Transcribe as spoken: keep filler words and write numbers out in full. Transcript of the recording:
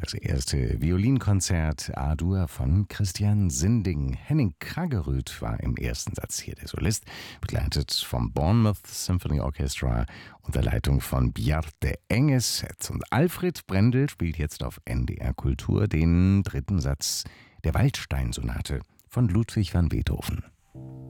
Das erste Violinkonzert A-Dur von Christian Sinding. Henning Kraggerud war im ersten Satz hier der Solist, begleitet vom Bournemouth Symphony Orchestra unter Leitung von Bjarte Enges. Und Alfred Brendel spielt jetzt auf N D R Kultur den dritten Satz der Waldstein-Sonate von Ludwig van Beethoven.